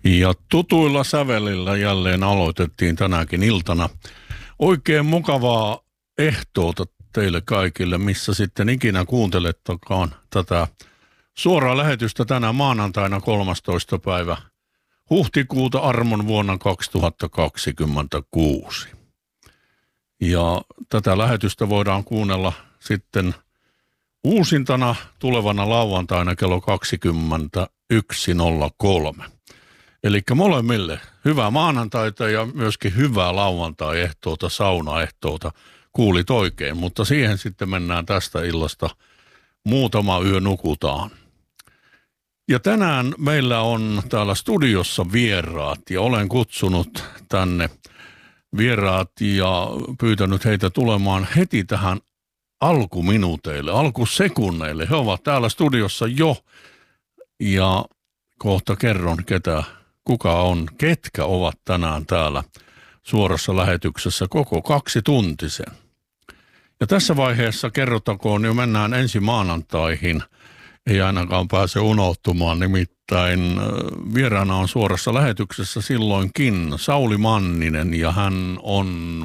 Ja tutuilla sävelillä jälleen aloitettiin tänäkin iltana. Oikein mukavaa ehtoota teille kaikille, missä sitten ikinä kuuntelettakaan tätä suoraa lähetystä tänä maanantaina 13. päivä huhtikuuta armon vuonna 2026. Ja tätä lähetystä voidaan kuunnella sitten uusintana tulevana lauantaina kello 21.03. Eli molemmille hyvää maanantaita ja myöskin hyvää lauantai-ehtoota, saunaehtoota. Kuulit oikein, mutta siihen sitten mennään tästä illasta. Muutama yö nukutaan. Ja tänään meillä on täällä studiossa vieraat ja olen kutsunut tänne vieraat ja pyytänyt heitä tulemaan heti tähän alkuminuuteille, alkusekunneille. He ovat täällä studiossa jo ja kohta kerron ketkä ovat tänään täällä suorassa lähetyksessä koko 2 tuntisen. Ja tässä vaiheessa kerrotakoon jo mennään ensi maanantaihin. Ei ainakaan pääse unohtumaan, nimittäin vieraana on suorassa lähetyksessä silloinkin Sauli Manninen ja hän on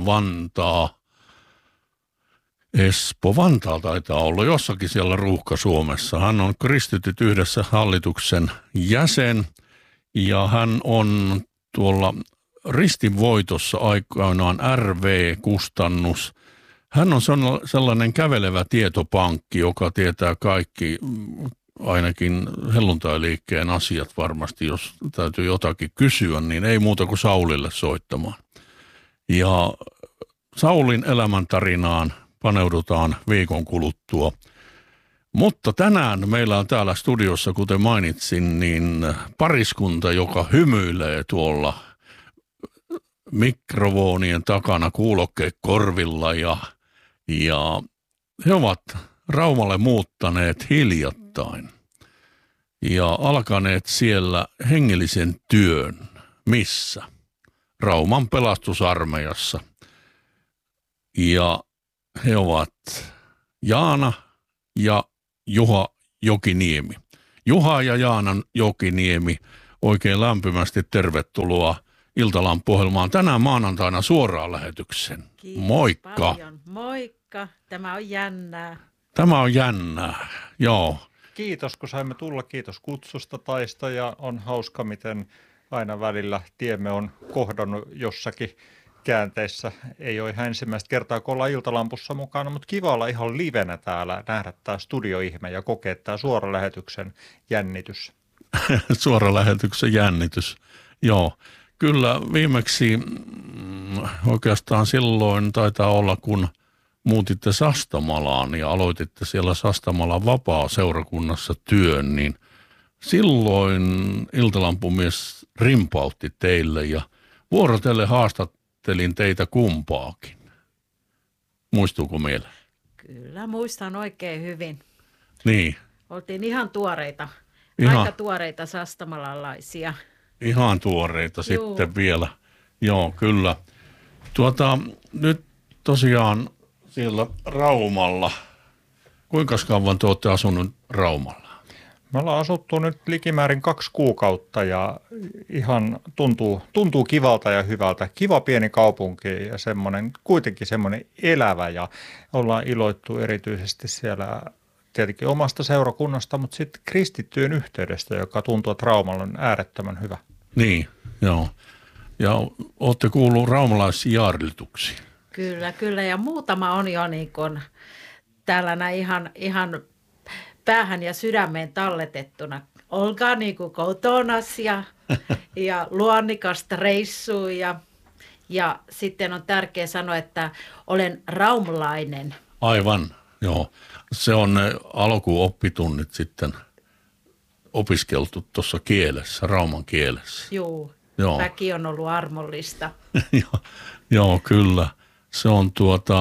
Vantaa taitaa olla jossakin siellä Ruuhka-Suomessa. Hän on Kristityt yhdessä hallituksen jäsen ja hän on tuolla ristinvoitossa aikoinaan RV-kustannus. Hän on sellainen kävelevä tietopankki, joka tietää kaikki, ainakin helluntailiikkeen asiat varmasti, jos täytyy jotakin kysyä, niin ei muuta kuin Saulille soittamaan. Ja Saulin elämäntarinaan paneudutaan viikon kuluttua. Mutta tänään meillä on täällä studiossa, kuten mainitsin, niin pariskunta, joka hymyilee tuolla mikrofonien takana kuulokkeet korvilla ja he ovat Raumalle muuttaneet hiljattain ja alkaneet siellä hengellisen työn. Missä? Rauman pelastusarmeijassa. Ja he ovat Jaana ja Juha Jokiniemi. Juha ja Jaana Jokiniemi, oikein lämpimästi tervetuloa Iltalampu-ohjelmaan tänään maanantaina suoraan lähetyksen. Kiitos Moikka. Paljon. Moikka. Tämä on jännää. Tämä on jännää, joo. Kiitos kun saimme tulla, kiitos kutsusta Taisto ja on hauska miten aina välillä tiemme on kohdannut jossakin käänteissä. Ei ole ihan ensimmäistä kertaa kun ollaan Iltalampussa mukana, mutta kiva olla ihan livenä täällä, nähdä tämä studioihme ja kokea tämä suoran lähetyksen jännitys. Suoran lähetyksen jännitys, joo. Kyllä viimeksi oikeastaan silloin taitaa olla, kun muutitte Sastamalaan ja aloititte siellä Sastamalan vapaa-seurakunnassa työn, niin silloin Iltalampumies rimpautti teille ja vuorotelle haastattelin teitä kumpaakin. Muistuuko mieleen? Kyllä, muistan oikein hyvin. Niin. Oltiin ihan tuoreita, aika tuoreita sastamalalaisia. Ihan tuoreita sitten vielä. Joo, kyllä. Nyt tosiaan siellä Raumalla. Kuinka kauan te olette asunut Raumalla? Me ollaan asuttu nyt likimäärin 2 kuukautta ja ihan tuntuu kivalta ja hyvältä. Kiva pieni kaupunki ja kuitenkin semmoinen elävä ja ollaan iloittu erityisesti siellä tietenkin omasta seurakunnasta, mutta sitten kristittyjen yhteydestä, joka tuntuu, että Raumalla on äärettömän hyvä. Niin, joo. Ja olette kuullut raumalaisia jaarlituksiin? Kyllä. Ja muutama on jo niin kuin täällä ihan päähän ja sydämeen talletettuna. Olkaa niin kuin kotonas ja luonnikasta reissua ja sitten on tärkeää sanoa, että olen raumalainen. Aivan, joo. Se on ne alkuoppitunnit sitten opiskeltu tuossa kielessä, rauman kielessä. Joo. Väki on ollut armollista. Joo, kyllä. Se on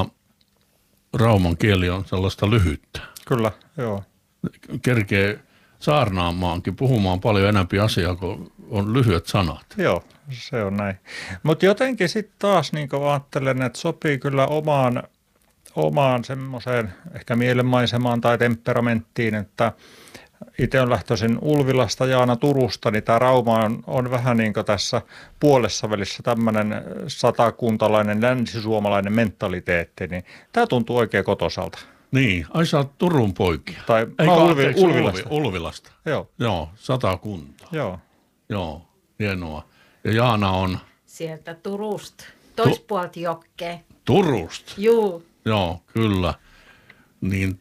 rauman kieli on sellaista lyhyttä. Kyllä, joo. Kerkee saarnaamaankin puhumaan paljon enemmän asiaa, kun on lyhyet sanat. Joo, se on näin. Mutta jotenkin sitten taas niin ajattelen, että sopii kyllä omaan semmoiseen ehkä mielenmaisemaan tai temperamenttiin, että itse on lähtöisin Ulvilasta, Jaana Turusta, niin tämä Rauma on vähän niin kuin tässä puolessa välissä tämmöinen satakuntalainen, länsisuomalainen mentaliteetti, niin tämä tuntuu oikein kotosalta. Niin, ai sä oot Turun poikia. Tai mä oon Ulvilasta. Ulvilasta. Joo, Satakunta. Joo. Hienoa. Ja Jaana on? Sieltä Turusta, toispuolta jokkea. Turusta? Juu. Joo, kyllä. Niin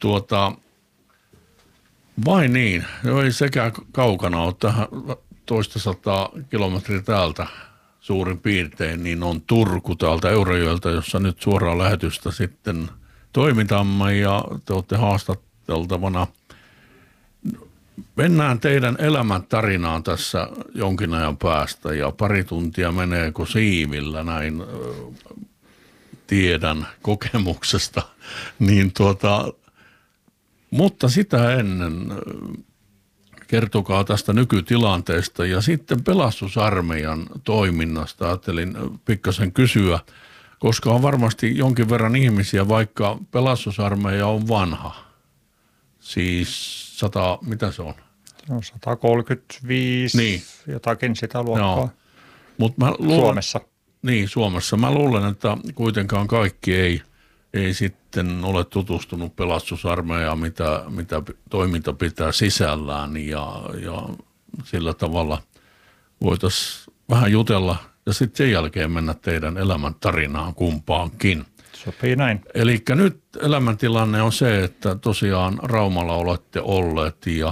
vai niin, ei sekä kaukana ole tähän toista 100 kilometriä täältä suurin piirtein, niin on Turku täältä Eurajoelta, jossa nyt suoraan lähetystä sitten toimitamme ja te olette haastateltavana. Mennään teidän elämäntarinaan tässä jonkin ajan päästä ja pari tuntia menee kuin siivillä, näin tiedän kokemuksesta, niin mutta sitä ennen kertokaa tästä nykytilanteesta ja sitten pelastusarmeijan toiminnasta. Ajattelin pikkasen kysyä, koska on varmasti jonkin verran ihmisiä, vaikka pelastusarmeija on vanha. Siis 100, mitä se on? Se on 135, niin. Jotakin sitä luokkaa. Joo. Mut mä Suomessa. Niin, Suomessa. Mä luulen, että kuitenkaan kaikki ei sitten ole tutustunut pelastusarmeijaan, mitä toiminta pitää sisällään ja sillä tavalla voitaisiin vähän jutella ja sitten sen jälkeen mennä teidän elämäntarinaan kumpaankin. Sopii näin. Eli nyt elämäntilanne on se, että tosiaan Raumalla olette olleet ja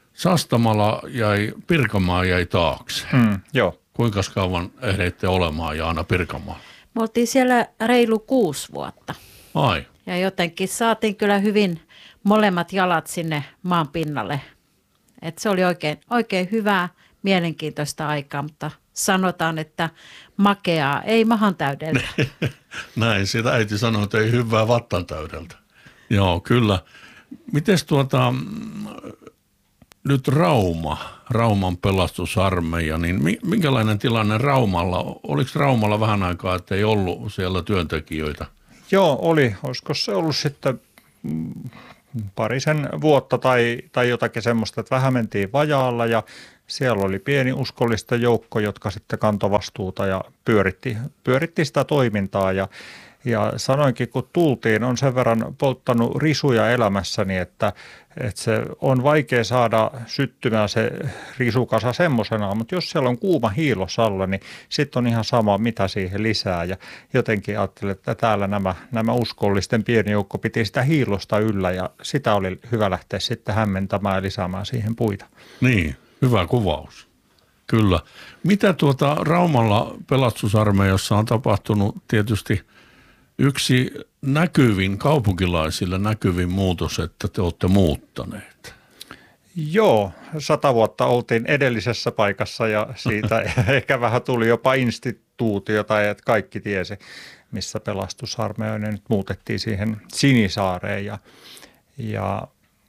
Pirkanmaa jäi taakse. Joo. Kuinka kauan ehditte olemaan Jaana Pirkanmaalla? Me oltiin siellä reilu 6 vuotta. Ai. Ja jotenkin saatiin kyllä hyvin molemmat jalat sinne maan pinnalle. Et se oli oikein hyvää, mielenkiintoista aikaa, mutta sanotaan, että makeaa, ei mahan täydeltä. Näin, sitä äiti sanoi, että ei hyvää vattan täydeltä. Joo, kyllä. Mites nyt Rauman pelastusarmeija, niin minkälainen tilanne Raumalla? Oliko Raumalla vähän aikaa, että ei ollut siellä työntekijöitä? Joo, oli. Olisiko se ollut sitten parisen vuotta tai jotakin semmoista, että vähän mentiin vajaalla ja siellä oli pieni uskollisten joukko, jotka sitten kantoi vastuuta ja pyöritti sitä toimintaa ja sanoinkin, kun tultiin, on sen verran polttanut risuja elämässäni, että se on vaikea saada syttymään se risukasa semmoisenaan, mutta jos siellä on kuuma hiilos alla, niin sitten on ihan sama, mitä siihen lisää. Ja jotenkin ajattelin, että täällä nämä uskollisten pieni joukko piti sitä hiilosta yllä ja sitä oli hyvä lähteä sitten hämmentämään ja lisäämään siihen puita. Niin, hyvä kuvaus. Kyllä. Mitä Raumalla pelastusarmeijassa on tapahtunut tietysti yksi kaupunkilaisille näkyvin muutos, että te olette muuttaneet. Joo, 100 vuotta oltiin edellisessä paikassa ja siitä ehkä vähän tuli jopa instituutiota, että kaikki tiesi, missä pelastusarmeija nyt muutettiin siihen Sinisaareen ja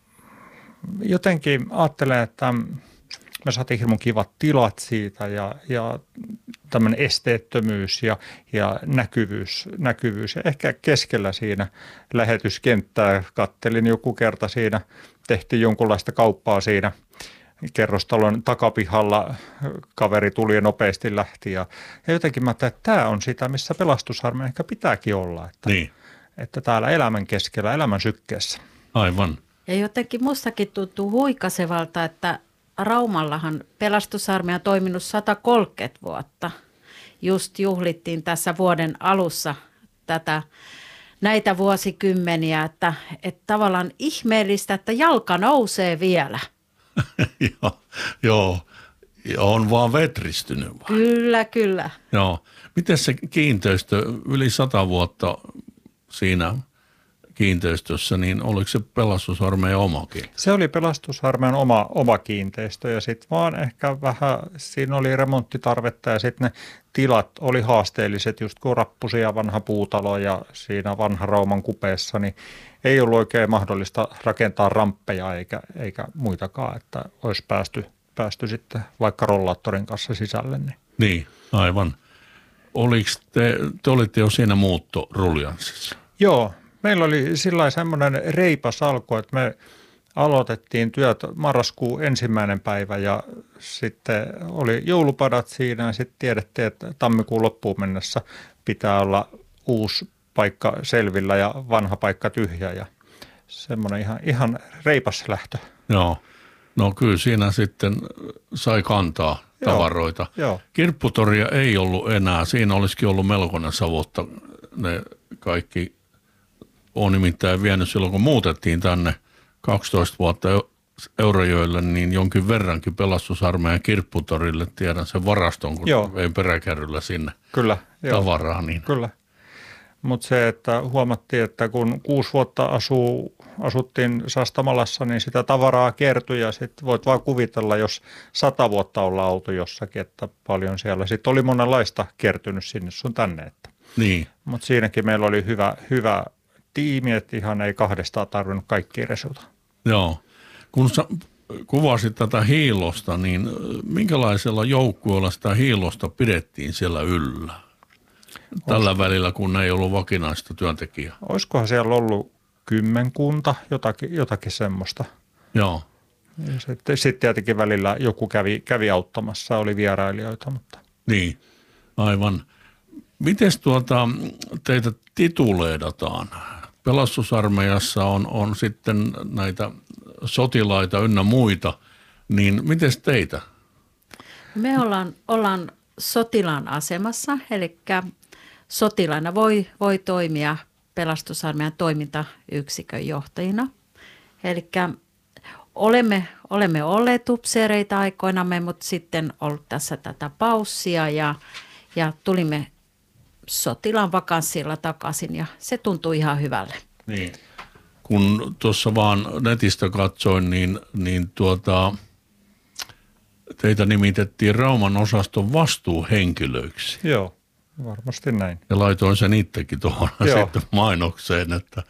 jotenkin ajattelen, että me saatiin hirveän kivat tilat siitä ja tämmöinen esteettömyys ja näkyvyys. Ja ehkä keskellä siinä lähetyskenttää kattelin joku kerta siinä, tehtiin jonkunlaista kauppaa siinä kerrostalon takapihalla. Kaveri tuli ja nopeasti lähti ja jotenkin mä ajattelin, että tämä on sitä, missä pelastusarmeija ehkä pitääkin olla. Että täällä elämän keskellä, elämän sykkeessä. Aivan. Ja jotenkin mustakin tuntuu huikasevalta, että Raumallahan pelastusarmeija on toiminut 130 vuotta. Just juhlittiin tässä vuoden alussa näitä vuosikymmeniä, että tavallaan ihmeellistä, että jalka nousee vielä. Joo, on vaan vetristynyt. Kyllä. Joo. Miten se kiinteistö, yli 100 vuotta siinä kiinteistössä, niin oliko se pelastusarmeijan omakin? Se oli pelastusarmeijan oma kiinteistö ja sitten vaan ehkä vähän, siinä oli remonttitarvetta ja sitten ne tilat oli haasteelliset, just kun rappusia vanha puutalo ja siinä vanha Rauman kupeessa, niin ei ollut oikein mahdollista rakentaa ramppeja eikä muitakaan, että olisi päästy sitten vaikka rollaattorin kanssa sisälle. Niin, aivan. Oliko te olitte jo siinä muuttoruljanssissa? Joo. Meillä oli sillä semmoinen reipas alku, että me aloitettiin työt marraskuun 1. päivä ja sitten oli joulupadat siinä ja sitten tiedettiin, että tammikuun loppuun mennessä pitää olla uusi paikka selvillä ja vanha paikka tyhjä ja semmoinen ihan reipas lähtö. Joo. No kyllä siinä sitten sai kantaa tavaroita. Joo. Kirpputoria ei ollut enää. Siinä olisikin ollut melkoinen savotta. Ne kaikki on nimittäin vienyt silloin, kun muutettiin tänne 12 vuotta Eurajoelle, niin jonkin verrankin pelastusarmeijan Kirpputorille. Tiedän sen varaston, kun vein peräkärryllä sinne tavaraa. Niin. Kyllä. Mutta se, että huomattiin, että kun 6 vuotta asuttiin Sastamalassa, niin sitä tavaraa kertyi ja sitten voit vaan kuvitella, jos 100 vuotta ollaan oltu jossakin, että paljon siellä sitten oli monenlaista kertynyt sinne sun tänne. Että. Niin. Mutta siinäkin meillä oli hyvä tiimi, että ihan ei kahdestaan tarvinnut kaikkia resuta. Joo. Kun sä kuvasit tätä hiilosta, niin minkälaisella joukkueella sitä hiilosta pidettiin siellä yllä? Tällä välillä, kun ei ollut vakinaista työntekijää. Olisikohan siellä ollut 10, jotakin semmoista. Joo. Sitten tietenkin välillä joku kävi auttamassa, oli vierailijoita. Mutta. Niin, aivan. Mites teitä tituleedataan? Pelastusarmeijassa on sitten näitä sotilaita ynnä muita, niin mites teitä? Me ollaan sotilaan asemassa, eli sotilaina voi toimia pelastusarmeijan toimintayksikön johtajina. Eli olemme olleet upseereita aikoinamme, mutta sitten ollut tässä tätä paussia ja tulimme sotilaan vakanssilla takaisin ja se tuntui ihan hyvälle. Niin. Kun tuossa vaan netistä katsoin, niin teitä nimitettiin Rauman osaston vastuuhenkilöiksi. Joo, varmasti näin. Ja laitoin sen itsekin tuohon sitten mainokseen, että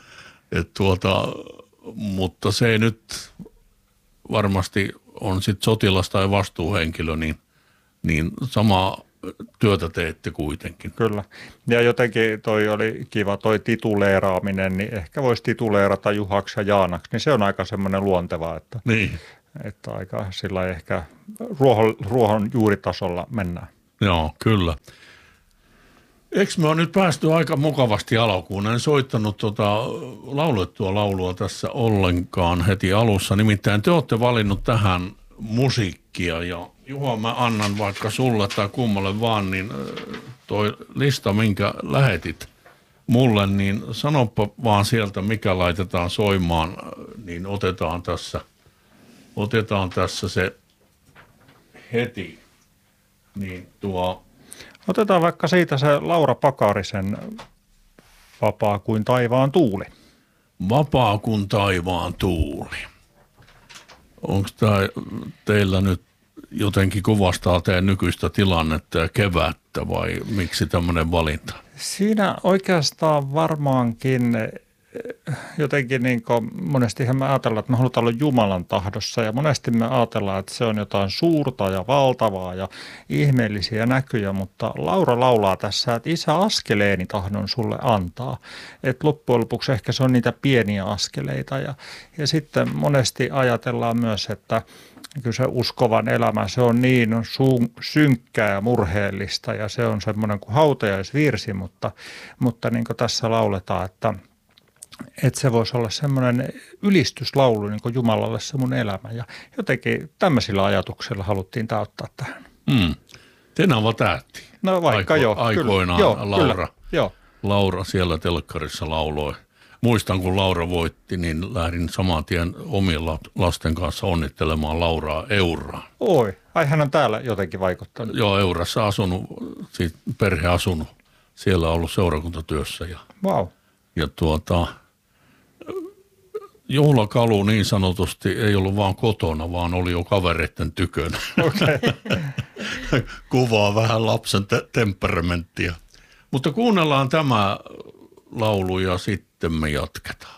mutta se ei nyt varmasti on sitten sotilas tai vastuuhenkilö, niin samaa työtä teette kuitenkin. Kyllä. Ja jotenkin toi oli kiva, toi tituleeraaminen, niin ehkä voisi tituleerata Juhaksi ja Jaanaksi, niin se on aika semmoinen luonteva, että, niin. Että aika sillä ehkä ruohon juuritasolla mennään. Joo, kyllä. Eikö me on nyt päästy aika mukavasti alkuun? En soittanut laulettua laulua tässä ollenkaan heti alussa. Nimittäin te olette valinnut tähän musiikkia ja Juha, mä annan vaikka sulle tai kummalle vaan, niin toi lista, minkä lähetit mulle, niin sanoppa vaan sieltä, mikä laitetaan soimaan, niin otetaan tässä se heti. Niin Otetaan vaikka siitä se Laura Pakarisen Vapaa kuin taivaan tuuli. Vapaa kuin taivaan tuuli. Onko tämä teillä nyt jotenkin kuvastaa teidän nykyistä tilannetta ja kevättä vai miksi tämmöinen valinta? Siinä oikeastaan varmaankin jotenkin niin kuin monestihan me ajatellaan, että me halutaan olla Jumalan tahdossa ja monesti me ajatellaan, että se on jotain suurta ja valtavaa ja ihmeellisiä näkyjä, mutta Laura laulaa tässä, että Isä, askeleeni tahdon sulle antaa. Että loppujen lopuksi ehkä se on niitä pieniä askeleita ja sitten monesti ajatellaan myös, että kyllä se uskovan elämä, se on niin synkkää ja murheellista ja se on semmoinen kuin hautajaisvirsi, mutta niin kuin tässä lauletaan, että se voisi olla semmoinen ylistyslaulu niin kuin Jumalalle se mun elämä. Ja jotenkin tämmöisillä ajatuksilla haluttiin täyttää tähän. Tenava tähti. No vaikka aikoinaan kyllä. Laura. Joo. Laura siellä telkkarissa lauloi. Muistan, kun Laura voitti, niin lähdin saman tien omien lasten kanssa onnittelemaan Lauraa Euraan. Oi, hän on täällä jotenkin vaikuttanut. Joo, Eurassa asunut, siis perhe asunut. Siellä on ollut seurakuntatyössä. Wow. Ja juhlakalu niin sanotusti ei ollut vaan kotona, vaan oli jo kavereiden tykönä. Okay. Kuvaa vähän lapsen temperamenttia. Mutta kuunnellaan tämä laulu ja sitten me jatketaan.